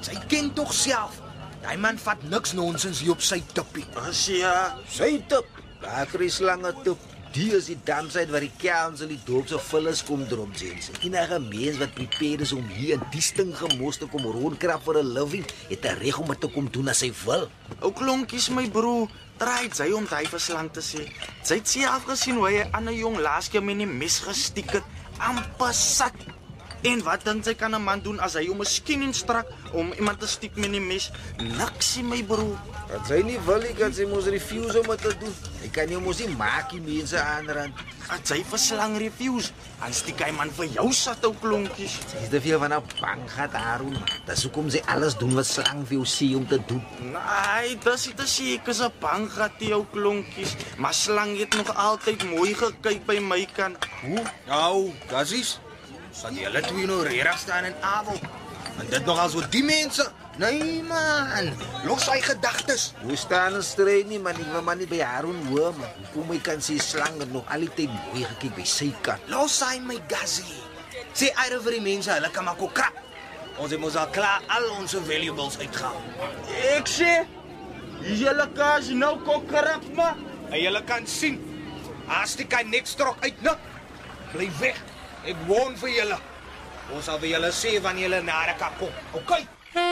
Sy ken tog self. Daai man vat niks nonsens hier op sy tippie. As ja, Sy tip, daar kry slange tip. Die is die damsheid waar die kelms en die dorpse vullis kom drop, Jensen. Enige mens wat prepared is om hier in die stingemos te kom rondkrap vir 'n living, het 'n reg om dit te kom doen as sy wil. ou klonkies my broer, draai sy om hy verslang te sê. Sy het self gesien hoe hy 'n ander jong laas keer met 'n mes gestiek het, amper sat. En wat dink sy kan 'n man doen as hy hom miskien instrak om iemand te stiek met 'n mes? Niksie my broer. Wat sy nie wil, kan sy mos refuse om dit te doen. Hy kan nie mos nie maak die mense aanrand. As sy verslang refuse, dan stiek hy man vir jou sat ou klonkies. Sy is te veel van 'n bang gat Aaron. Dis hoekom sy alles doen wat slang vir jou sê om te doen. Nee, dis nie te seker se bang gat die ou klonkies, maar slang het nog altyd mooi gekyk by my kant. Hoe? Nou, Gassies. Sal julle twee nou reg staan en awel. En dit nog as wat die mense. Nee man, los sy gedagtes. Hoe staan ons stryd nie, man. Ek wil maar nie by Aaron hoor, man. Hoekom hy kan sê slang het nog altyd mooi gekyk by sy kant. Los hy my Gassie. Sê uit vir die mense, hulle kan maar kom krap. Ons het mos al klaar al ons valuables uitgehaal. Ek sê, julle kaas nou kokkerap maar. En julle kan sien, as die kan net strok uit, nou. Bly weg. Ek woon vir julle. Ons sal vir julle sê wanneer julle na die kap kom. Okay?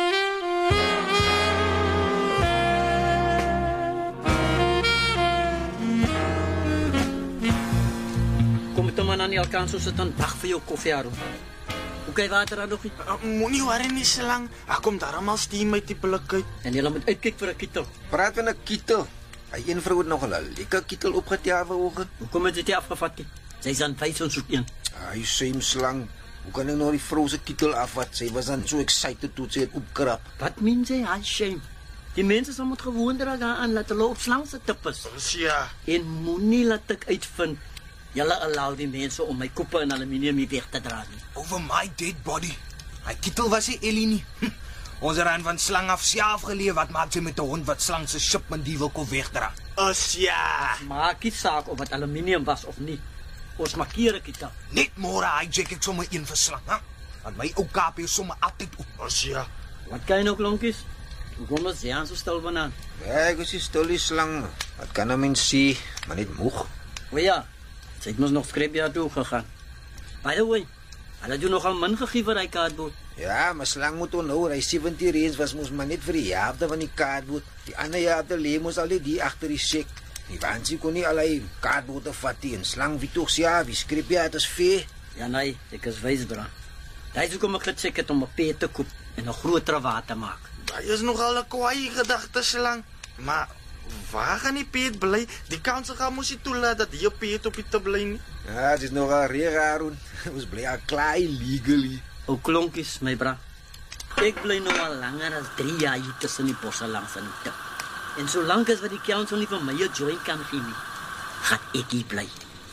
Kom met hom aan die Alcanso sit dan wag vir jou koffie Aaron. Hoe kyk water aan nog nie? Moenie worry nie slang. Ek kom darmal steam uit die blik uit. En jy moet uitkyk vir 'n kittel. Praat van 'n kittel. Hy een vrou het nog 'n lekker kittel opgetel vanoggend. Hoekom het dit nie afgevat nie? Sy's aan 5 soek een. Hy sê slang. Hoe kan ek nou die vrou se kittel afvat? Sy was dan so excited toe sy het opkrap. Wat meen jy, hy shame? Die mense sal moet gewoond raak aan laat hulle op slang se tippes. Dis ja. En moenie laat ek uitvind julle allow die mense om my koppe in aluminium hier weg te dra nie. Over my dead body. Hy kittel was nie Ellie nie. Ons het van slang af self geleef. Wat maak sy met 'n hond wat slang se shipment die wil kom wegdra? As ja. Maak nie saak of dit aluminium was of nie. Ons markeer 'n kittel. Net môre hijack ek sommer een vir slang, hè? Want my ou kaap is sommer altyd op. As ja. Wat kan jy nou klonkies? Hoekom is jy aan so stil banaan? Ja, ek is die stil slang. Wat kan 'n mens sê? Maar net moeg. O ja, sy het mos nog skrepjare toe gegaan. By the way, hulle het jou nogal min gegee vir daai kaartboot. Ja, maar slang moet onthou, hy 70 reens was mos maar net vir die helfte van die kaartboot. Die ander helfte lê mos al die agter die sek. Die wansie kon nie al hy kaartbote vat nie. En slang wie tog ja, wie skryp ja, dit is vee. Ja nee, ek is wys bra. Daai is hoekom ek gesê het om 'n pet te koop en 'n groter water maak. Daai is nogal 'n kwaai gedagte slang. Maar waar gaan die pet bly? Die kans gaan mos nie toelaat dat hier pet op die te bly nie. Ja, dit is nog al Aaron. Ons bly al klaar legally. O klonkies, my bra. Ek bly nou al langer as 3 jaar hier tussen die bosse langs aan die tip. En solank as wat die council nie van my 'n joint kan gee nie, gaan ek hier bly.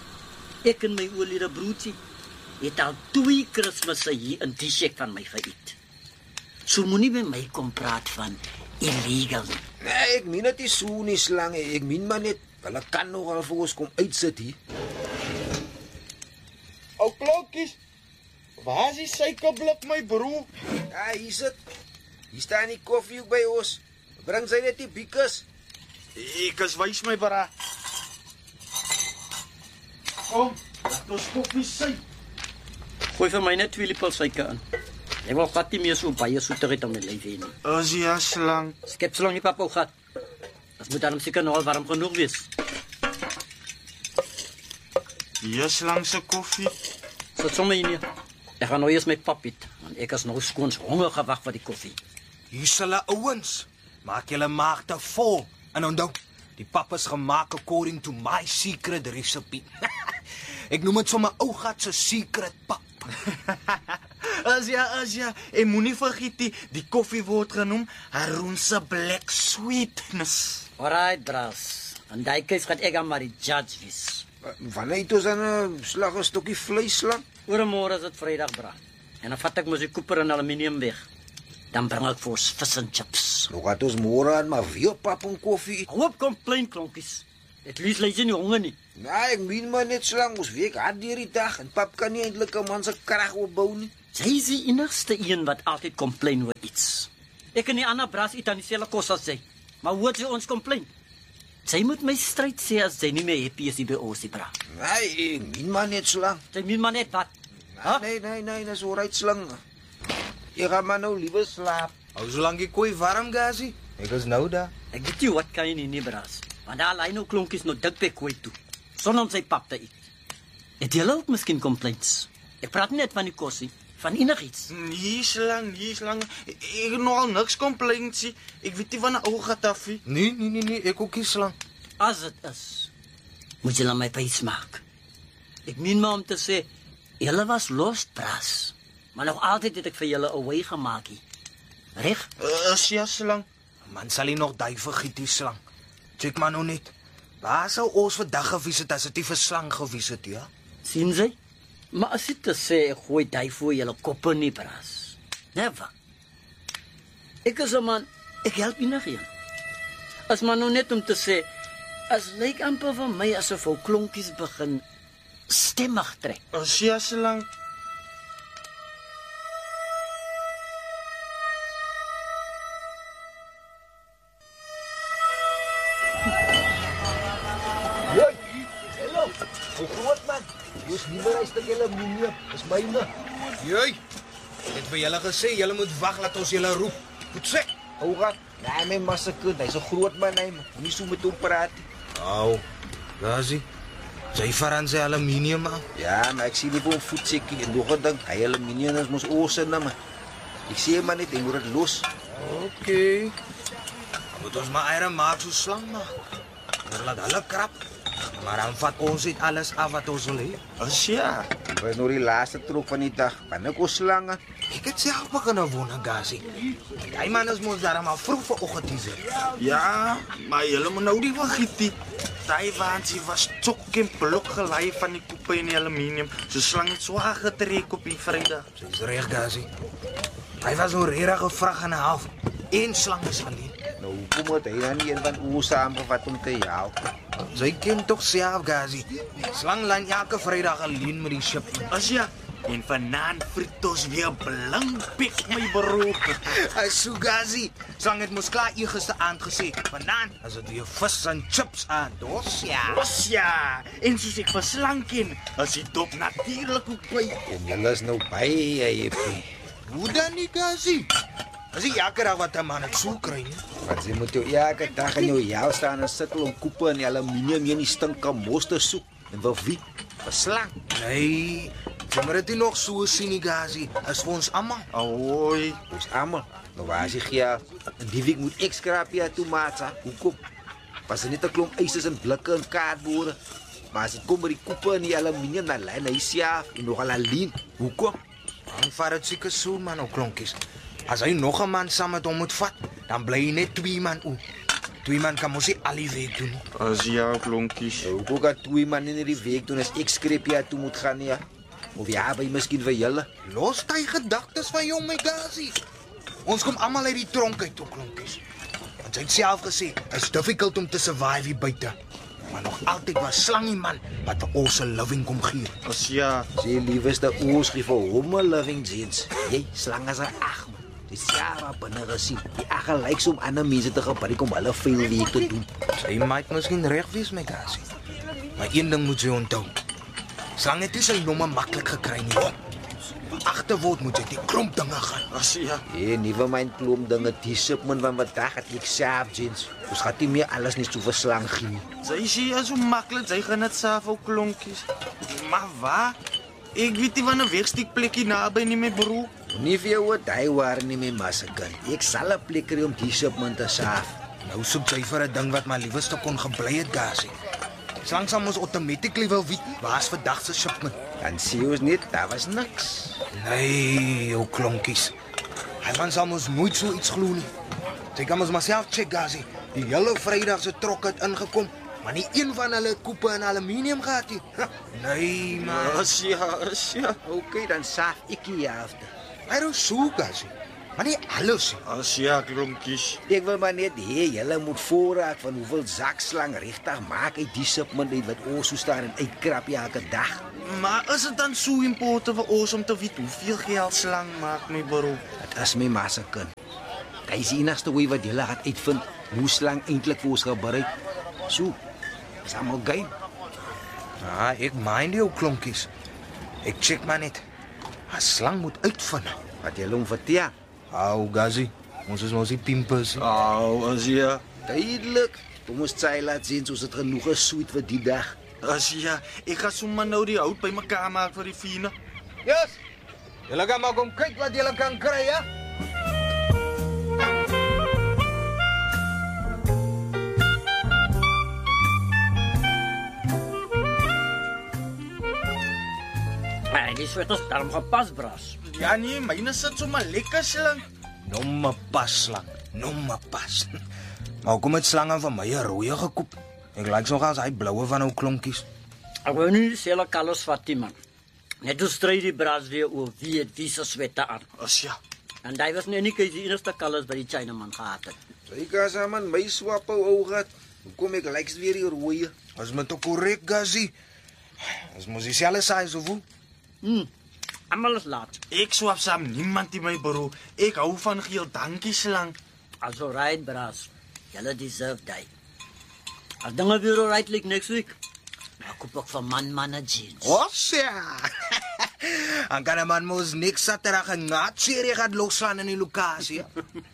Ek en my oulede broertjie het al 2 Kersfees hier in die shack van my geëet. So moenie by my kom praat van illegal nie. Nee, ek meen dit is so nie slang. Ek meen maar net, hulle kan nogal vir ons kom uitsit hier. Ou klokkies. Waar is die suikerblik my broer? Ja, hier sit. Hier staan die koffie ook by ons. Bring sy net die bietjies. Ek is wys my bra. Kom, laat ons koffie sy. Gooi vir my net 2 lepels suiker in. Ek wil glad nie meer so baie soeterheid aan my lyf hê nie. As ja slang. Skep slang nie papa gat. Dit moet dan seker nou al warm genoeg wees. Hier slang se koffie. Sit sommer hier neer. Ek gaan nou eers my pap eet, want ek is nou skoons honger gewag vir die koffie. Hier is hulle ouens. Maak julle maagte vol. En onthou, die pap is gemaak according to my secret recipe. Ek noem dit sommer ou gat se secret pap. As ja, en moenie vergeet die koffie word genoem Aaron se black sweetness. Alright, bras. En daai keis gaan ek aan maar die judge wees. Wanneer het ons dan 'n slag 'n stukkie vleis slang? Oor môre is dit Vrydag, bra. En dan vat ek mos die koper en aluminium weg. Dan bring ek vir ons vis en chips. Nou gaat ons môre aan maar weer pap en koffie. Hou op kom klein klonkies. Dit lees jy nie honger nie. Nee, ek meen maar net slang ons week hard deur die dag en pap kan nie eintlik 'n man se krag opbou nie. Sy is die enigste een wat altyd complain oor iets. Ek en die ander bras eet aan dieselfde kos as sy. Maar hoe het sy ons complain? Sy moet my stryd sê as sy nie meer happy is by ons, bra. Nee, min maar net slang. Sy min maar net wat. Ha? Nee, dis alright slang. Jy gaan maar nou liewe slaap. Hou solank die koei warm, Gasie. Ek is nou daar. Ek weet nie wat kan jy nie, bras. Want daar lê nou klonkies nog dik by kooi toe. Sonder om sy pap te eet. Het jy ook miskien complaints? Ek praat nie net van die kosie, van enigiets. Nee, slang. Ek het nogal niks complaints. Ek weet nie van 'n ou gat af nie. Nee, ek ook nie slang. As dit is, moet jy na my pys maak. Ek meen maar om te sê, julle was los, bras. Maar nog altyd het ek vir julle 'n wy gemaak. Reg? Ja, slang. Man sal nie nog duif vergiet die slang. Check maar nou net. Waar sou ons vandag gewees het as dit nie vir slang gewees het, ja? Sien jy? Maar as dit te sê, ek gooi duif voor julle koppe nie, bras. Never. Ek is 'n man, ek help enigiemand. As man nou net om te sê, as lyk amper van my asof ou klonkies begin stemmig trek. Ja, slang. Hallo. Hoe groot man? Dis nie meer 'n stuk aluminium. Dis myne. Joi. Ek het vir julle gesê julle moet wag laat ons julle roep. Goed sê. Ou gat. Nee, my massakud, hy's 'n groot man hy. Nie so met hom praat. Au. Gasie. Sy veraan sy aluminium aan. Ja, maar ek sien nie hoe voetsekie en nog 'n ding. Hy aluminium is mos oorsinne man. Ek sê maar net hy moet dit los. Okay. Moet ons maar eieren maak so slang maar. Ons laat hulle krap. Maar dan vat ons dit alles af wat ons wil hê. Ja. Dit was nou die laaste trok van die dag. Wanneer kom slange? Ek het self begin wonder, Gasie. Daai man is mos daar maar vroeg vanoggend hier. Ja, maar julle moet nou nie vergeet nie. Daai waansie was chok en blok gelei van die koppe en die aluminium. So slang het swaar getrek op die Vrydag. Dis reg, Gasie. Hy was 'n regte vrag en 'n half. Een slang is alleen. Nou, hoekom het hy dan nie een van ons saamgevat om te jou? Sy ken tog self, Gasie. Slang lyn elke Vrydag alleen met die ship. Ja. En vanaand friet ons weer blinkpik, my bro. So, Gasie. Slang het mos klaar gister aand gesê. Vanaand is dit weer vis en chips aan. Dos ja. Ja. En soos ek verslang ken, as die dop natuurlik ook by. En julle is nou baie happy. Hoe dan nie, Gasie? As jy elke dag wat 'n man het so kry nie. Want jy moet jou elke dag in jou staan en sukkel om koppe en aluminium in die stinke mos te soek. En vir wie? Vir slang. Nee, jy moet dit nie nog so sien nie, Gasie. Is vir ons almal. Ahoy. Ons almal. Nou waar is die geld? En die week moet ek skrapie toe maak. Hoekom? Was dit net 'n klomp ysers en blikke en kaartborde? Maar as dit kom by die koppe en die aluminium, dan lê hy self en nogal alleen. Hoekom? Dan vat dit seker so man op klonkies. As hy nog 'n man saam met hom moet vat, dan bly hy net 2 man o. 2 man kan mos nie al die werk doen nie. Ja, klonkies. Hoekom gaan 2 man in die week doen as ek skrapie toe moet gaan ja? Of ja, by miskien vir julle. Los jy gedagtes van jou, my Gasie. Ons kom almal uit die tronk uit, o klonkies. Want hy het self gesê, is difficult om te survive hier buite. Maar nog altyd was slangie man wat vir ons 'n living kom gee. Ja. Sy liefste ons gee vir hom 'n living jeans. Jy slang as 'n ag. Dis ja wat binne gesien. Die ag lyk om ander mense te gebruik om hulle veel werk te doen. Sy might miskien reg wees, my Gasie. Maar een ding moet jy onthou. Slang het nie sy nomme maklik gekry nie. Agterword moet jy die klomp dinge gaan. Ja. Nee, nuwe myn klomp dinge, die shipment van vandag het ek self jeans. Ons gaan nie meer alles net so verslang gee nie. Sy sê so maklik, sy gaan dit self ook klonkies. Maar waar? Ek weet nie wanneer wegstik plekkie naby nie, my bro. Nie vir jou wat hy waar nie my massakin. Ek sal 'n plek kry om die shipment te saaf. Nou soek jy vir 'n ding wat my liefste kon gebly het, Gasie. Slang sal ons automatically wil weet waar's vandag se shipment. Dan sien ons net, daar was niks. Nee, jou klonkies. Hy man sal ons nooit so iets glo nie. Sy kan ons maar self check, Gasie. Die hele Vrydag se trok het ingekom, maar nie een van hulle het koppe en aluminium gehad nie. Nee, man. Ja. Okay, dan saaf ek die helfte. Hy het so, Gasie. Maar nie alles nie. Ja, klonkies. Ek wil maar net hê julle moet voorraad van hoeveel zakslang regtig maak uit die shipment uit wat ons so staan en uitkrap elke dag. Maar is dit dan so important vir ons om te weet hoeveel geld slang maak, my bro? Dit is my massakin. Hy is die enigste way wat julle gaan uitvind hoe slang eintlik ons gebruik. So, is almal game. Ah, ek mind jou klonkies. Ek check maar net. 'n Slang moet uitvind. Wat julle hom vertel. Au, Gazi. Ons is mos die pimpers. As jy, Duidelik. Kom ons sy laat sien soos dit genoeg is soet vir die dag. ek gaan sommer nou die hout bymekaar maak vir die fine. Yes. Julle gaan maar kom kyk wat julle kan kry, ja? Die sweeters daarom gepas, bras. Ja nee, myne sit sommer lekker slang. Nomme pas slang. Nomme pas. Maar kom met slange van my 'n rooi gekoop. Ek lyk so gaan hy bloue van ou klonkies. Ek wou nie dieselfde kalors vat nie, man. Net hoe stry die bras weer oor wie het wie se sweter aan. As ja. En hy was nie die enigste kalors by die Chinaman gehad het. Sy kasa man, my swap ou gat. Hoekom ek lyks weer die rooi? As met toe korrek, Gazi. As mos dieselfde size of hoe? Almal is laat. Ek swap saam niemand in my bro. Ek hou van geel dankie slang. Also right, bras. Julle deserve die. As dinge weer alright lyk next week, dan koop ek van man jeans. Ja. En kan 'n man mos niks saterdag 'n natserie gaan losslaan in die lokasie.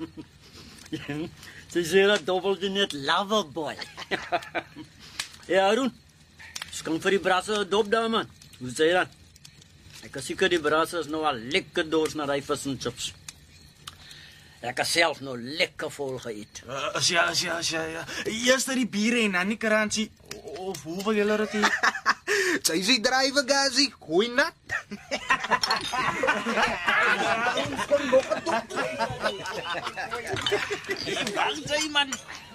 Sy sê dat dobbel die net loverboy. Ja, Arun. Skink vir die brasse 'n dop daar, man. Hoe sê jy dat? Ek kan seker die brasse is nou al lekker dors na die vis en chips. Ek het self nou lekker vol geëet. As ja. Eers die biere en dan die karansie. Of hoe wil julle dit hê? Sy is die drywer, Gazi. Gooi nat. Wat sê man?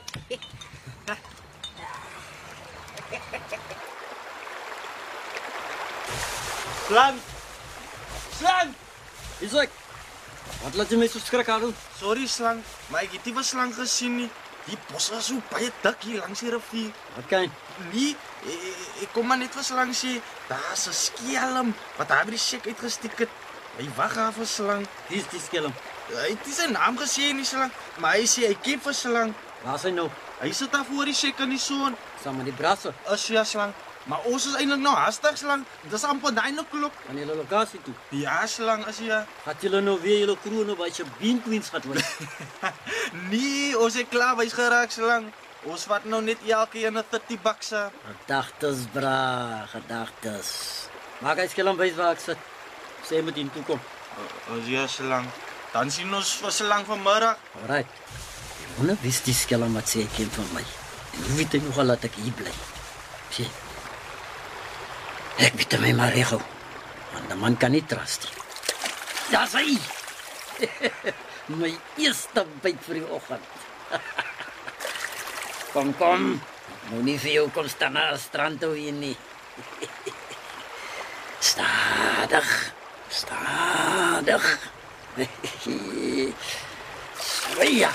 Slang! Is ek? Wat laat jy my so skrik aan? Sorry slang, maar ek het nie 'n slang gesien nie. Die bos is so baie dik hier langs die rivier. Wat kan? Nee, ek kom maar net vir slang sê, daar's 'n skelm wat daar by die sek uitgestiek het. Hy wag af vir slang. Dis die skelm. Hy het nie sy naam gesê nie slang, maar hy sê hy ken vir slang. Waar is hy nou? Hy sit daar voor die sek in die son. Saam met die brasse. As ja slang, maar ons is eintlik nou hastig slang. Dit is amper 9 o'clock. Aan julle lokasie toe. Ja slang, as ja. Gaat julle nou weer julle kroon op as jy Bean Queens gaat word? Nee, ons het klaar wys geraak slang. Ons vat nou net elkeen 'n 30 bucks. Gedagtes, bra, gedagtes. Maak hy skelm wys waar ek sit. Sê met hom toe kom. As ja slang. Dan sien ons vir slang vanmiddag. Alright. Wonder wie is die skelm wat sê hy ken van my? En hoe weet hy nog al dat ek hier bly? Sê. Ek weet my maar regel. Want die man kan nie trust nie. Ja, sy! My eerste byt vir die oggend. Kom. Nou nie vir jou kom staan na 'n strand toe hier nie. Stadig. Sweia.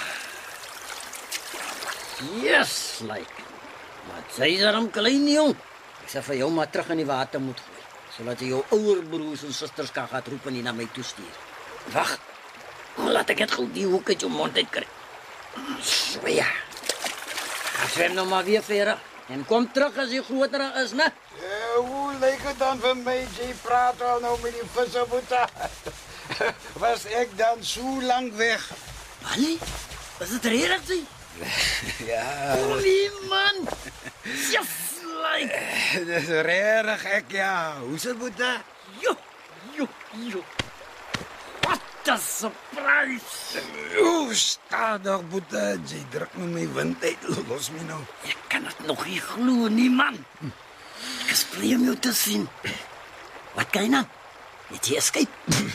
Yes, like. Maar sy is daarom klein, jong. Ek sê vir jou maar terug in die water moet gooi, sodat jy jou ouer broers en susters kan gaan roep en nie na my toe stuur. Wag. Laat ek net gou die hoek uit jou mond uitkry. Sweia. Zwem nou maar weer verder. En kom terug as jy groter is, né? Hoe lyk dit dan vir my, jy praat al nou met die visse, Boeta? Was ek dan so lank weg? Allee, is dit regtig sy? Ja, Nee, man. Yes, like. dis regtig ek, ja. Hoe is dit, Boeta? Jo. What a surprise. Stadig, Boeta. Jy druk my wind uit. Los my nou. Ek kan dit nog nie glo nie, man. Ek is bly om jou te sien. Wat kan jy nou? Het jy escape?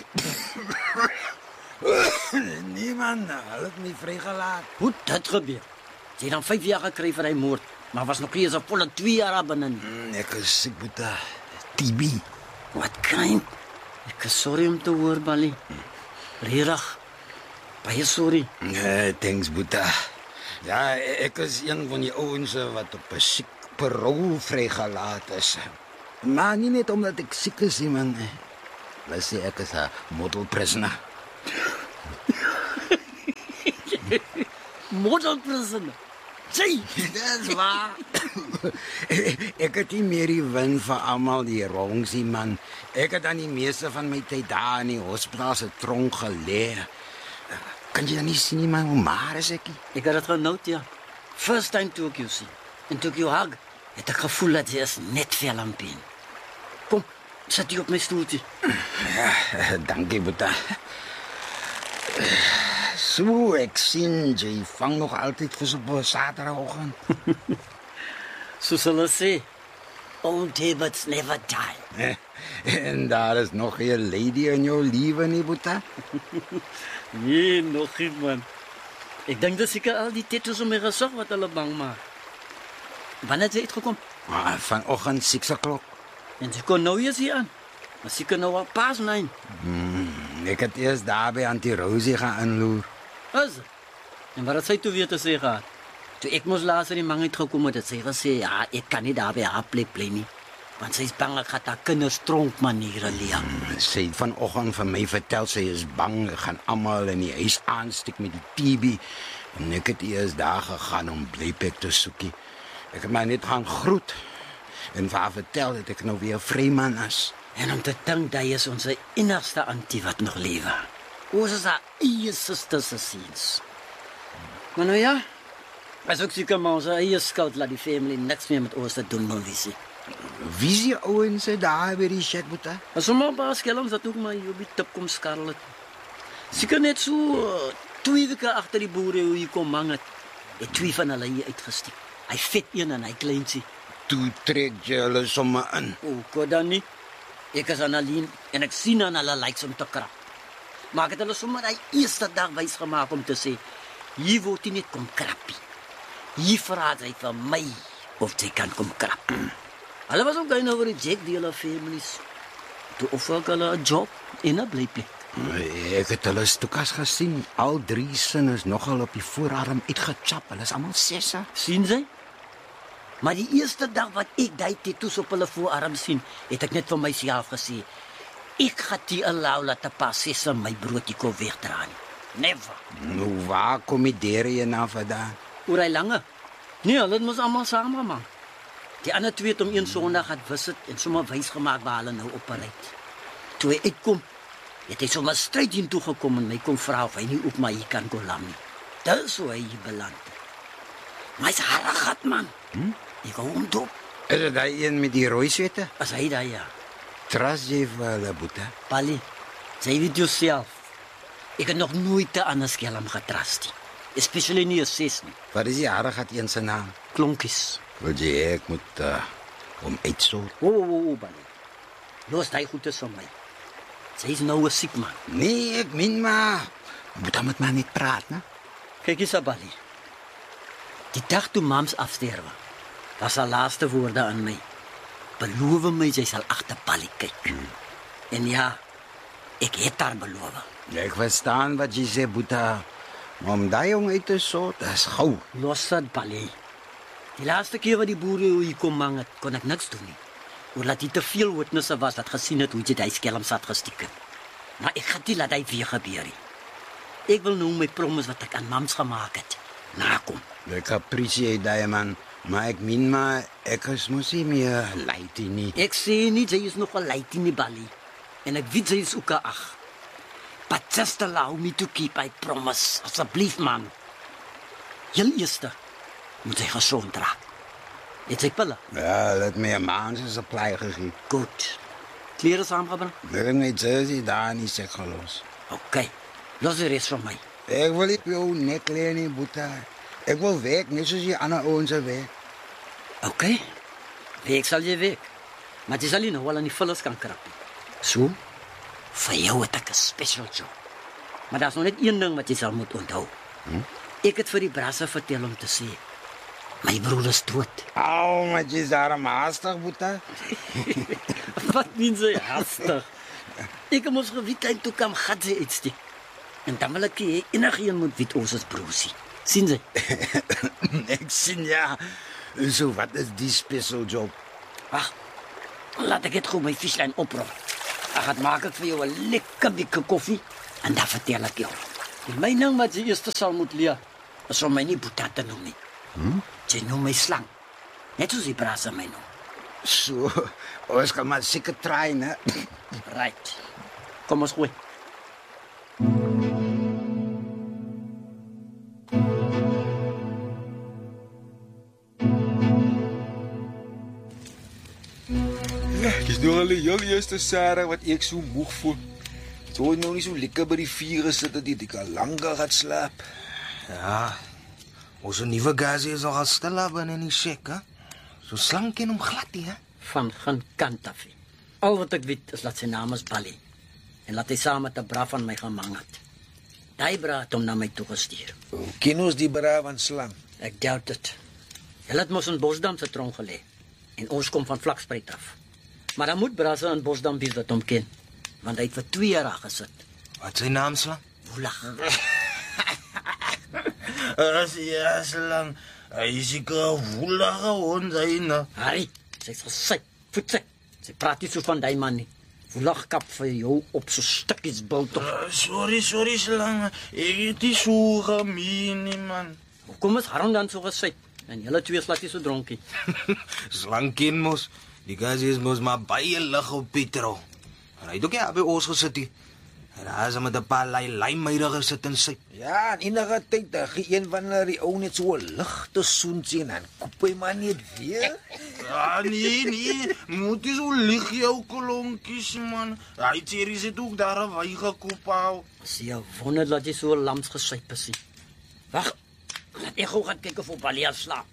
Nee, man. Hulle het my vrygelaat. Hoe het dit gebeur? Jy het dan 5 jaar gekry vir hy moord, maar was nog nie eens 'n volle 2 jaar binne nie. Ek is siek, Boeta. TB. Wat kind? Ek is sorry om te hoor, Bali. Regtig. Baie sorry. Nee, thanks, Boeta. Ja, ek is een van die ouens wat op 'n siek parol vrygelaat is. Maar nie net omdat ek siek is, nie, man. Hulle sê ek is 'n model prisoner. model prison. Sy, Dis waar. Ek het nie meer die win vir almal die rongsie man. Ek het aan die meeste van my tyd daar in die hospitaal se tronk gelê. Kan jy dan nie sien nie, man, hoe maar is ek? ek het dit genoot, ja. First time toe ek jou sien. En toe ek jou hug, het ek gevoel dat jy is net veel aan pijn. Kom, sit jy op my stoeltjie. Dankie, Boeta. So, ek sien jy vang nog altyd vis op 'n Saterdagoggend. Soos hulle sê, old habits never die. En daar is nog 'n lady in jou lewe nie, Boeta? Nee, nog nie, man. Ek dink dis seker al die tattoos om my gesig wat hulle bang maak. Wanneer het jy uitgekom? Vanoggend 6:00. En sy kon nou eens hier aan. Maar sy kan nou al pas 9. Ek het eers daar by Auntie Rosie gaan inloer. Is het? En wat het sy toe weer te sê gehad? Toe ek mos laas in die mang uitgekom het sy gesê, ja, ek kan nie daar by haar plek bly nie. Want sy is bang ek gaan haar kinders tronk maniere leer. Sy het vanoggend vir my vertel sy is bang ek gaan almal in die huis aansteek met die TB. En ek het eers daar gegaan om blyplek te soekie. Ek het maar net gaan groet en vir haar vertel dat ek nou weer 'n vryman is. En om te dink dat jy is ons enigste antie wat nog lewe. Ons is haar eie susters se seuns. Maar nou ja, as ook seker maar ons eie skuld laat die family niks meer met ons te doen wil wees. Wie is die ouens daar by die chat, Boeta? Maar sommer paar skelms dat ook maar hier op die tip kom skarrel het. Seker net so 2 weke agter die boere hoe hier kom mang het. Die 2 van hulle hier uitgesteek. Hy vet een en hy kleintjie. Toe trek jy hulle sommer in. Ook dan nie. Ek is Annalien en ek sien aan hulle likes om te krap. Maar ek het hulle sommer die eerste dag wys gemaak om te sê, hier word jy net kom krappie. Hier vra hy vir my of jy kan kom krap. Hulle was ook gaan oor die Jack die hulle families. Toe offer ek hulle 'n job en 'n blyplek. Ek het hulle stoekas gesien. Al 3 sinne is nogal op die voorarm uitgechap. Hulle is almal 6. Sien jy? Maar die eerste dag wat ek die tattoos op hulle voorarm sien, het ek net vir myself gesê, ek gaan die allow dat 'n paar sesse my broodjie kon wegdra nie. Never. Nou, waar kom die dere jy na vandaan? Oor hy lange. Nee, hulle moes almal saam man. Die ander 2 het om een Sondag het visit en sommer wys gemaak waar hulle nou opereer. Toe hy uitkom, het hy sommer stryd heen toe gekom en my kom vra of hy nie ook maar hier kan kom lam nie. Dis hoe hy hier beland het. Maar hy's harregat man. Ek hou hom dop. Is dit die een met die rooi swette? As hy daar ja. Trust jy vir hulle, Boeta? Pali, jy weet jouself. Ek het nog nooit 'n ander skelm getrust nie. Especially nie 'n sis nie. Wat is die harregat een se naam? Klonkies. Wil jy ek moet om uitsoort? Pali. Los daai goed is van my. Sy is nou 'n siek man. Nee, ek min maar. Boeta moet maar net praat, né? Kyk eens, Pali. Die dag toe mams afsterwe, was haar laaste woorde aan my. Beloof my jy sal agter Pali kyk. En ja, ek het haar beloof. Ek verstaan wat jy sê, Boeta. Maar om daai jong uit te soort, is gou. Los dit, Pali. Die laaste keer wat die boere hier kom mang het, kon ek niks doen nie. Omdat hy te veel witnesse was wat gesien het hoe jy die skelm sat gestiek het. Maar ek gaan nie laat hy weer gebeur nie. Ek wil nou my promise wat ek aan mams gemaak het, nakom. Ek appreciate daai man, maar ek min maar ek is mos nie meer lei nie. Ek sê nie jy is nog 'n lady nie, Pali. En ek weet jy is ook 'n ag. But just allow me to keep my promise, asseblief man. Heel eerste moet jy gesond raak. Het jy pille? Ja, laat my 'n maand se supply gegee. Goed. Klere saamgebring? Ek het my jersey daar nie sek gelos. Okay. Los die res van my. Ek wil nie jou nek lê nie, Boeta. Ek wil werk, net soos die ander ouens werk. Okay. Ek sal jy werk. Maar jy sal nie nou wel aan die vullis kan krap nie. So? Vir jou het ek 'n special job. Maar daar's nog net een ding wat jy sal moet onthou. Ek het vir die brasse vertel om te sê, my broer is dood. Au, maar jy is daar haastig, Boeta. Wat meen jy hastig? Ek moes geweet hy toe kom gat sy uitsteek. En dan wil ek hê enigiemand moet weet ons is broersie. Sien jy? Ek sien ja. So wat is die special job? Wag. Laat ek dit gou my vislyn oprol. Ek gaan maak ek vir jou 'n lekker bietjie koffie en dan vertel ek jou. Die mening wat jy eers sal moet leer is om my nie Boeta te noem nie. Sy noem my slang. Net soos die brasa my noem. So, ons gaan maar seker try, né? Right. Kom ons gooi. Dis nou al die heel eerste Sarah wat ek so moeg voel. So nou nie so lekker by die vuur gesit dat ek al langer gaan slaap. Ja, onze nuwe gazie is nogal stiller binne in die shack, hè? So slank en hom glad nie, hè? Van geen kant af. Al wat ek weet is dat sy naam is Bali. En laat hy saam met 'n bra van my gemang het. Daai bra het hom na my toe gestuur. Hoe ken ons die bra van slang? Ek doubt dit. Hulle het mos in Bosdam se tronk gelê. En ons kom van Vlakspruit af. Maar dan moet Brasa in Bosdam wees wat hom ken. Want hy het vir 2 jaar daar gesit. Wat sy naam slang? Woelag. Ja, slang. Hy is seker woelige hond, hy nou. Harry, sy's gesit, voetsik. Sy praat nie so van daai man nie. Woelag kap vir jou op so stukkies bil tog. Sorry, slang. Ek het nie so gemeen nie, man. Hoekom is Haron dan so gesit? En julle twee slaat jy so dronkie. Slang ken mos. Die gazie is mos maar baie lig op petrol. En hy het ook ja by ons gesit hier. En daar is hy met 'n paar lijmmeide gesit en sy. Ja, en enige tyd dan gee een van hulle die ou net so 'n ligte soen sien en koop hy maar net weer. Ja, nee. Moet jy so lig jou klonkies, man. Hy series het ook daar 'n wy gekoop hou. Sien jy wonder dat jy so lams gesyp is. Wag. Laat ek gou gaan kyk of op Balia slaap.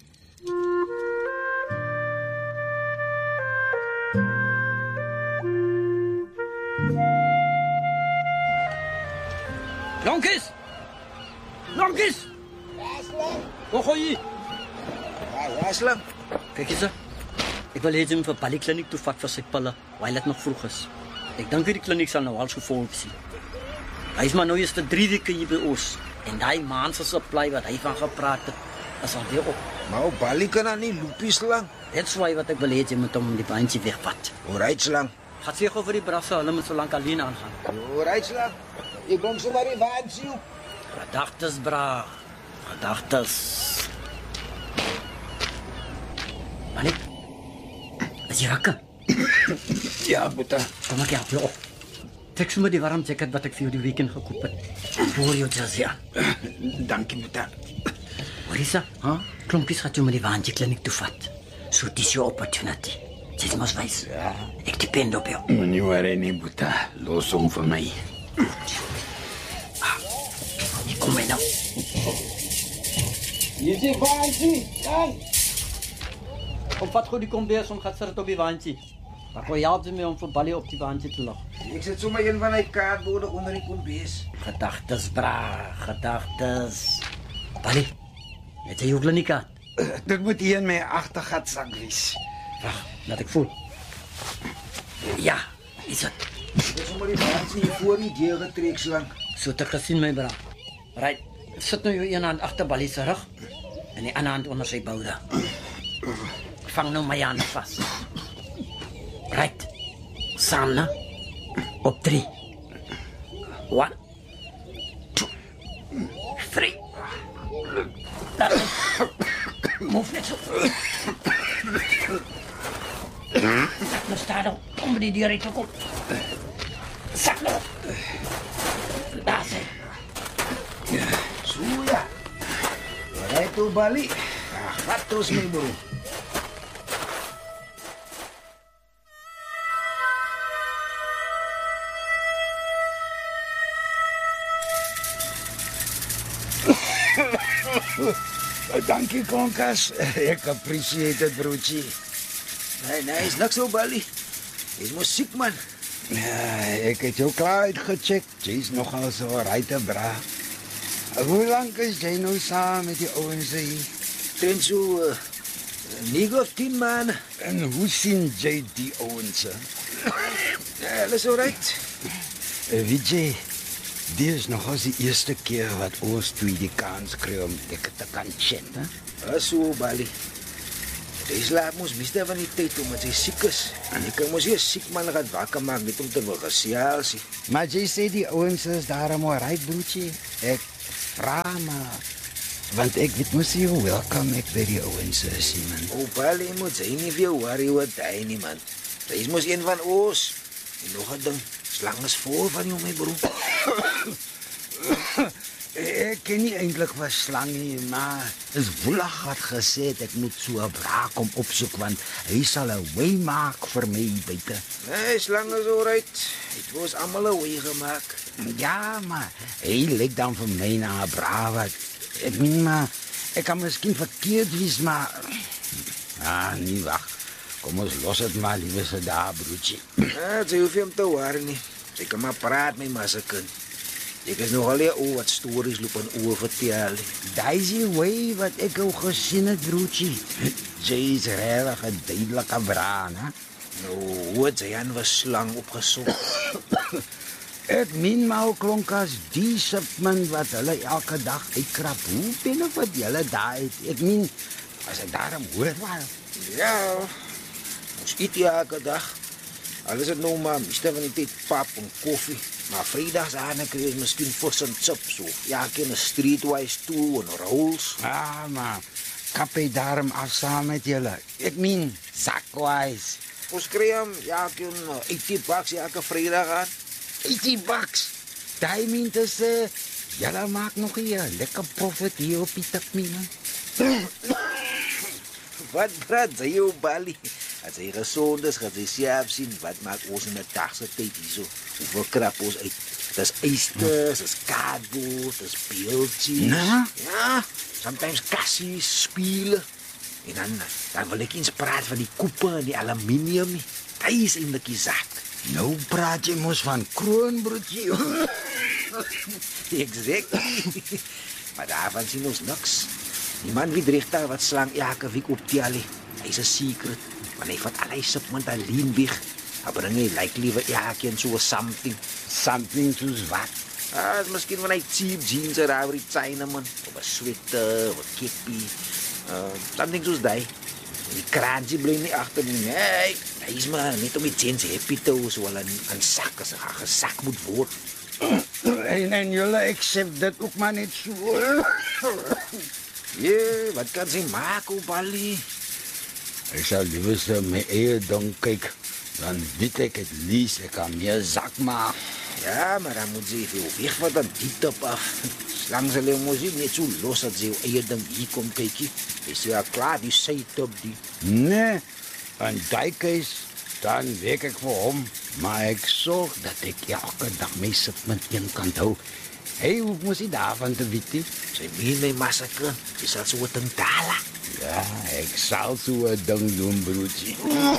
Lonkies! Lonkies! Wat gooi jy? Ja, slang. Kyk eens. Ek wil hê jy moet vir Balie kliniek toe vat vir sy pille, terwyl dit nog vroeg is. Ek dink die kliniek sal nou al gevolg wees. Hy is maar nou eers 3 weke hier by ons. En daai maand se supply wat hy van gepraat het, is al weer op. Maar op Bali kan dan nie loopie slang. Dit swaai wat ek wil hê jy moet hom die bandjie wegvat. Alright slang. Gaan sê gou vir die brasse, hulle moet so lank alleen aangaan. Alright slang. Ek bring sommer die waansie op. Gedagtes, bra. Gedagtes. Manie. Is jy wakker? Ja, Boeta. Kom ek help jou op. Trek sommer die warm jacket wat ek vir jou die weekend gekoop het. Voor jou jersey aan. Dankie, Boeta. Marisa, klompies gaat jou met die waantjie kliniek toe vat. So dis jou opportunity. Jy moet wys. Ja. Ek depend op jou. Moenie worry nie, Boeta. Los hom vir my. Ek kom nou. Hier is die waansie. Slang. Kom vat gou die kombers om gaan sit op die waantjie. Maar hoe help jy my om vir Balie op die waantjie te lag? Ek sit sommer een van die kaartborde onder die kombers. Gedagtes, bra. Gedagtes. Balie, het jy jou kliniek aan? Dit moet hier in my agtergat sak wees. Wag, laat ek voel. Ja, is dit. Dis sommer die waansie hier voor die deur getrek slang. So het ek gesien, my bra. Right, sit nou jou een hand agter Balie se rug en die ander hand onder sy boude. Vang nou my hand vas. Right. Saam, né? Op 3. 1, 2, 3. Move net zo. Nou sta dan. Kom die deur uit kom. Sak nou. Daar sê. So ja. Alright, toe Bali. Wat terus my bro. Dankie, Konkas. Ek appreciate dit, broertjie. Nee, is niks so Bali. Dis musiek man. Ja, ek het jou klaar uitgecheck. Jy's nogal so ryte bra. Hoe lank is jy nou saam met die ouens hier? Teen so 9 of 10 man. En hoe sien jy die ouens? Ja, alles alright. Weet jy, dit is nog als die eerste keer wat ons twee die kans kry om ek te kan chatten. So Bali. Dis laat mos meeste van die tyd omdat hy siek is. En ek kan mos hier siek man gaan wakker maak net om te wil gesels. Maar jy sê die ouens is daarom al reg, broertjie. Ek vra maar, Want ek weet mos nie hoe welkom ek by die ouens is, man. Bali moet sy nie vir jou worry oor hy nie, man. Sy is mos een van ons. En nog 'n ding, slang is vol van jou, my broer. Ek ken nie eintlik van slang nie, maar is woelig wat gesê het ek moet so 'n braak kom opsoek want hy sal 'n wy maak vir my buite. Nee, slang is alright. Het was almal 'n wy gemaak. Ja, maar hy lyk dan vir my na 'n braaf. Ek meen maar, ek kan miskien verkeerd wees, maar nee, wag. Kom ons los dit maar liewer so daar, broertjie. Sy hoef nie om te worry nie. Sy kan maar praat met my kind. Ek is nogal hier oor wat stories loop en oor vertel. Daai is die wy wat ek al gesien het, broertjie. Jy is regtig 'n duidelike braan, hè? Nou, hoe het sy aan was slang opgesom? Ek meen maar klonk as die shipment wat hulle elke dag uitkrap. Hoe binne wat julle daar het. Ek meen, as ek daarom hoor maar. Ja, ons eet elke dag. Alles het nou maar meeste van die tyd pap en koffie. Maar vrydags aan kry jy miskien vis en chips of ja, ken 'n streetwise toe en rolls. Maar kap jy daarom af saam met julle. Ek meen, sakwise. Ons kry hom ja, ken 80 bucks elke Vrydag aan. 80 bucks. Daai meen te sê, julle maak nog hier lekker profit hier op die tapmine. Wat praat jy jou Bali? As jy gesond is, gaan jy self sien wat maak ons in 'n dag se tyd hierso. Hoeveel krap ons uit. Dis eisters, dis cardboard, dis beeldjies. Nee? Ja, sometimes kassies, spiele. En dan wil ek eens praat van die koepe en die aluminium. Dit is eintlik die zaak. Nou praat jy mos van kroonbroodjie. Exactly. Maar daarvan sien ons niks. Die man wie dreigta wat slang elke week optel. Hy is 'n secret. Want hy vat al hy shipment alleen weg. Maar bring hy like liever elkeen so something. Something soos wat? Is miskien van hy cheap jeans uit daar die Chinaman. Of 'n sweater, of 'n keppie. Something soos daai. Die kraantjie bly nie agter nie. Nee, hy is maar net om die jeans happy te hou, so wel 'n sak as 'n gesak moet word. En julle accept dit ook maar net so. Ja, wat kan sy maak op Bali? Ek sal liever so my eie ding kyk. Dan weet ek het liefst, ek kan meer zak maak. Ja, maar dan moet sy veel weg van dat die top af. Slang sal jy mos net so los dat sy jou eie ding hier kom kykie. Jy sê ja klaar, die sy top die. Nee, en die keis, dan werk ek vir hom. Maar ek sorg dat ek elke dag my shipment een kant hou. Hy hoef mos nie daarvan te weet nie. Sy meen my massakre, sy sal so 'n ding tala. Ja, ek sal so 'n ding doen, broertjie.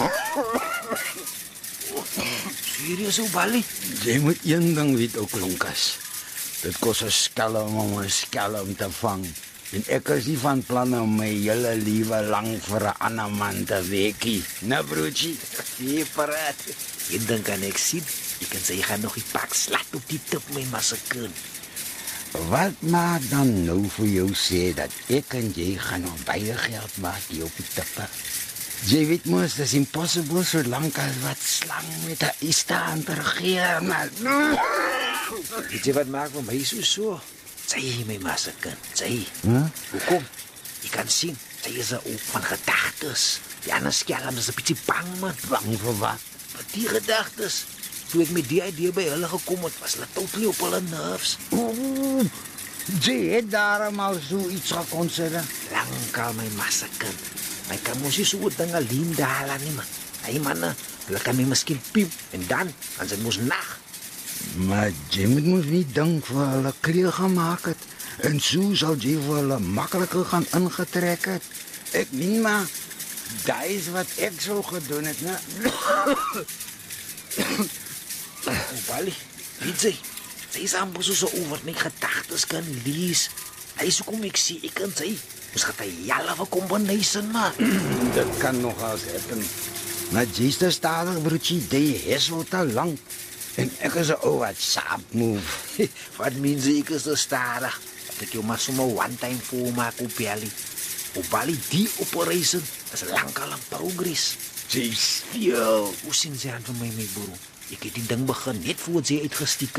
Serieus ou Bali? Jy moet een ding weet ook, Lonkas. Dit kos 'n skelm om 'n skelm te vang. En ek is nie van plan om my hele lewe lank vir 'n ander man te weekie. Nou, broertjie. Jy paraat. Een ding kan ek sien. Ek kan sê jy gaan nog 'n pak slat op die top my massakre. Wat maak dan nou vir jou sê dat ek en jy gaan nog baie geld maak hier op die tippe? Jy weet mos, dat is impossible solank as wat slang met 'n istaan te regeer, maar... Weet jy wat maak vir my so? Sy my massakre, sy. Hoekom? Jy kan sien, sy is 'n oop van gedagtes. Die ander skelm is 'n bietjie bang, man. Bang vir wat? Wat die gedagtes? Toe ek met die idee by hulle gekom het, was hulle totally op hulle nerves. Jy het daarom al so iets geconsider. Lankal my massakre. My kan mos nie so 'n ding alleen daar nie, man. Hey manne, hulle kan my miskien piep en dan sy mos nag. Maar jy moet mos nie dink vir hulle kleur gemaak het. En so sal jy vir hulle makliker gaan ingetrek het. Ek meen maar, daai is wat ek sou gedoen het, né? Bali, weet jy, sy is amper so oor my gedagtes kan lees. Hy is hoekom ek sê, ek kan sê, ons gaat 'n jalwe combination, man. Dit kan nog als happen. Maar jy is te stadig, broertjie, die is wel te lang. En ek is 'n ou wat saap move. Wat means ek is te stadig? Dat ek jou maar sommer one time voor maak op Bali. Op Bali, die operation is lankal in progress. Jeez. Yo, hoe sien sy aan van my broer? Ek het die ding begin net voor sy uitgestiek het.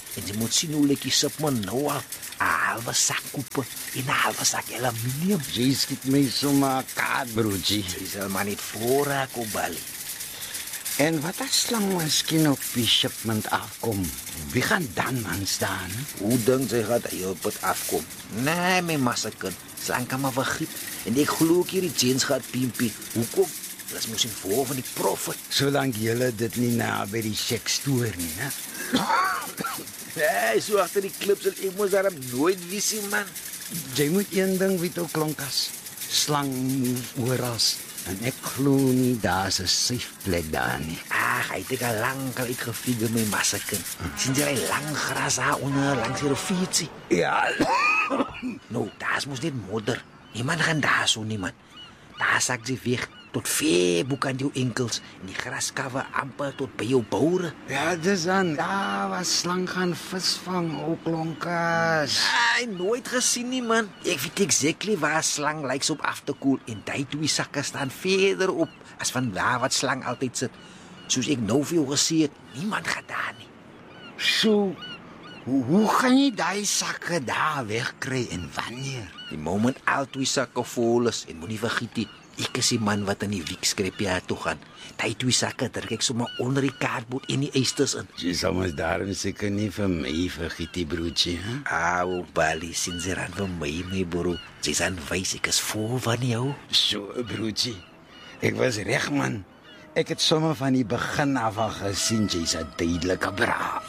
En jy moet sien hoe lyk die sipman nou al. 'n halwe sak koppe en 'n halwe sak aluminium. Jy skiet my sommer kaart, broodjie. Jy sal maar net voorraak op Bali. En wat as slang miskien op die shipment afkom? Wie gaan dan aan staan? Hoe dink jy gaat hy op het afkom? Nee, my massakin. Slang kan maar vergiet. En ek glo ook hierdie jeans gaat pimpie. Hoekom? Dat is mos in voor van die prophet. Solank julle dit nie na by die sek stoor nie, hè? Nee, so agter die klip sal ek mos daarom nooit visie, man. Jy moet een ding weet ook, Klonkas. Slang move oral. En ek glo nie daar's 'n safe plek daar nie. Ag, hy het al lank al uitgefigure my massakin. Sien jy hy lang gras daar onder langs die riviertjie? Ja. Nou, daar's mos net modder. Niemand gaan daar so niemand. Daar sak jy weg tot ver bo aan jou enkels en die graskawe amper tot by jou boure. Ja, dis dan. Daar was slang gaan visvang, ook Klonkas. Ai, nooit gesien nie, man. Ek weet exactly waar slang lyks op af te koel en die twee sakke staan verder op as van daar wat slang altyd sit. Soos ek nou vir jou gesê het, niemand gaan daar nie. So, hoe gaan jy daai sakke daar wegkry en wanneer? Die moment al twee sakke vol is en moenie vergiet nie, ek is die man wat in die wiekskrepie toe gaan. Die twee sakke druk ek sommer onder die kaartboot en die eisters in. Jy sal mos daarom seker nie vir my vergiet die broodjie, hè? Au, Bali, sien jy dan vir my bro. Jy zijn wys, ek is vol van jou. So, broodjie. Ek was reg, man. Ek het sommer van die begin af al gesien jy's 'n duidelike bra.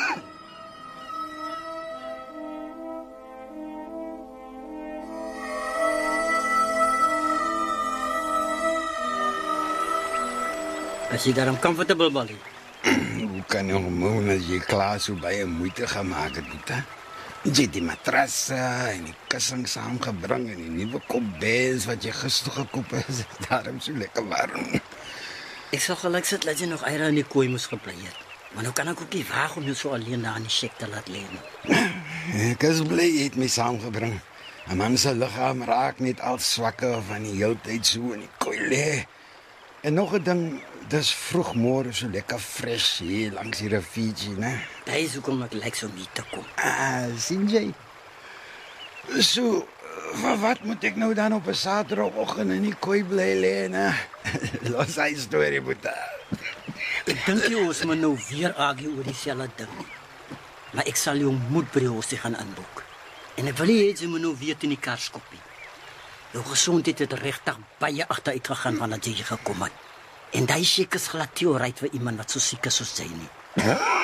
Is jy daarom comfortable, Bali? Hoe kan jy gewoon as jy klaar so baie moeite gemaak het, Boeta? Jy het die matrasse en die kussing saamgebring en die nuwe kopbeds wat jy gister gekoop het, daarom so lekker warm. Ek sal gelyk sit dat jy nog eier in die kooi moes gebly het. Maar nou kan ek ook nie waag om jou so alleen daar in die sek te laat lê nie. Ek is bly jy het my saamgebring. 'n Man se liggaam raak net al swakker van die hele tyd so in die kooi lê. En nog 'n ding, dis vroegmôre so lekker fris hier langs die riviertjie, né? Dit is hoekom ek lyk so nie te kom. Sien jy? So, wat moet ek nou dan op 'n Saterdagoggend in die kooi bly lê, né? Los hy storie, Boeta. Ek dink jy ons moet nou weer argue oor dieselfde ding. Maar ek sal jou moed by die hosie gaan inboek. En ek wil nie hê jy moet nou weer in die kar skop nie. Jou gesondheid het regtig baie agteruit gegaan vandat jy hier gekom het. En daai seker is glad teorie vir iemand wat so siek is soos jy nie.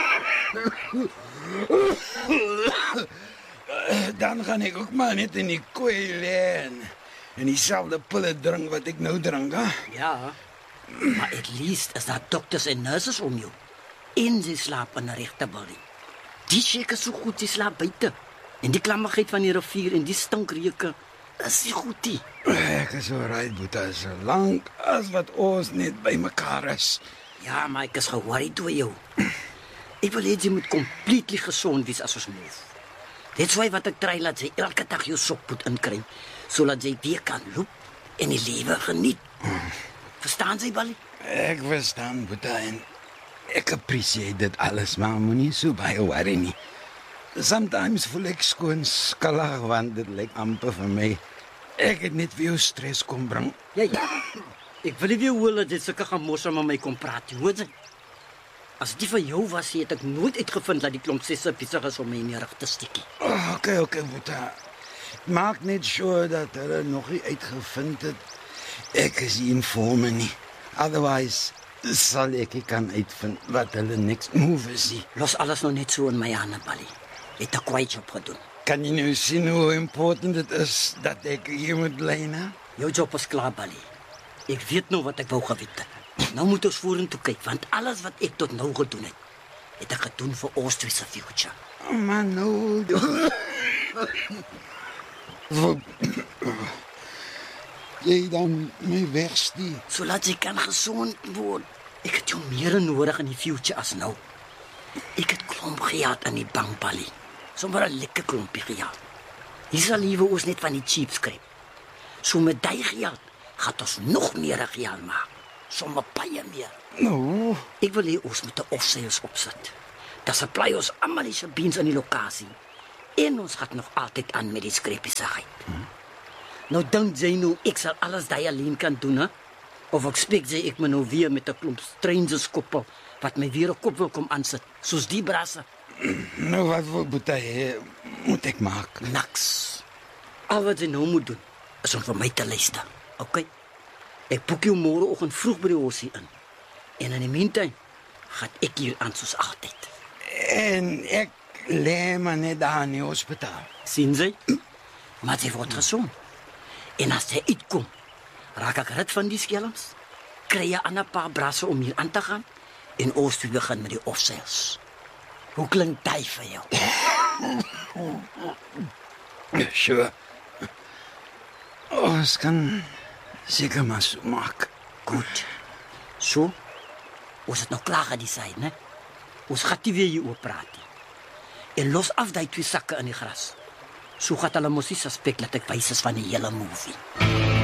Dan gaan ek ook maar net in die kooi lê en dieselfde pille drink wat ek nou drink, hè? Ja, maar at least is daar dokters en nurses om jou. En sy slaap in 'n regte body. Die seker so goed, sy slaap buite. En die klammigheid van die rivier en die stinkreuke, is nie goed nie. Ek is so right, Boeta, so lank as wat ons net by mekaar is. Ja, maar ek is ge-worried oor jou. Ek wil hê jy moet completely gesond wees as ons move. Dit is wat ek try laat jy elke dag jou sokpoet inkry, sodat jy weer kan loop en die lewe geniet. Verstaan jy, Bali? Ek verstaan, Boeta, en ek appreciate dit alles, maar moenie so baie worry nie. Sometimes voel ek skoon skallig, want dit lyk amper vir my. Ek het net vir jou stres kom bring. Ja. Ek wil nie weer hoor dat jy sulke gemorse met my kom praat, hoor jy? As dit vir jou was, het ek nooit uitgevind dat die klomp sesse besig is om my in die rug te stikkie. Okay, Boeta. Maak net sure dat hulle nog nie uitgevind het ek is die informer nie. Otherwise sal ek kan uitvind wat hulle next move is. Los alles nog net so in my hande, Bali. Het 'n kwaai job gedoen. Kan jy nou sien hoe important dit is dat ek hier moet bly, né? Jou job is klaar, Bali. Ek weet nou wat ek wou geweet het. Nou moet ons vorentoe kyk, want alles wat ek tot nou gedoen het ek gedoen vir ons twee se future. Oh man, no. Jy dan my wegstuur. So laat jy kan gesond word. Ek het jou meer nodig in die future as nou. Ek het klomp gehad in die bank, Bali. Sommer 'n lekker klompie gehad. Hier sal liewe ons net van die cheap skryf. So met daai geld gaan ons nog meer geld maak. Sommer baie meer. No. Ek wil hê ons moet 'n offsales opsit. Dan supply ons almal die beans in die lokasie. En ons gaan nog altyd aan met die skrepiesagheid. Nou dink jy nou ek sal alles daai alleen kan doen, hè? Of expect jy ek moet nou weer met 'n klomp strangers koppel wat my weer 'n kop wil kom aansit, soos die brasse? Nou wat wil Boetie moet ek maak? Niks. Al wat jy nou moet doen, is om vir my te luister, okay? Ek boek jou môreoggend vroeg by die horsie in. En in die meantime, gaan ek hier aan soos altyd. En ek lê maar net daar in die hospitaal. Sien jy? Maar sy word gesom. En as sy uitkom, raak ek rit van die skelms, kry jy 'n paar brasse om hier aan te gaan, en ons twee begin met die offsales. Hoe klink dit vir jou? Sure. Ons kan seker maar so maak. Goed. So, ons het nou klaar gedecide, né? Ons gaan nie weer hieroor praat nie. En los af die 2 sakke in die gras. So gaat hulle mos nie suspek dat ek wys is van die hele movie.